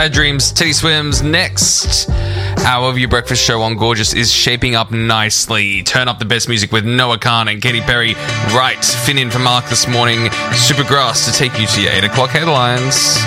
Bad Dreams, Teddy Swims. Next hour of your breakfast show on Gorgeous is shaping up nicely. Turn up the best music with Noah Khan and Katy Perry. Right, Finn in for Mark this morning. Supergrass to take you to your 8 o'clock headlines.